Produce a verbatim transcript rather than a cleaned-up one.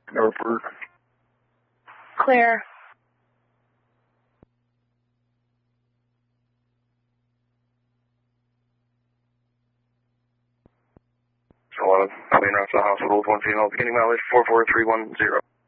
Norfolk. Clear. eleven, coming around to the hospital with one female, beginning mileage four four three one zero.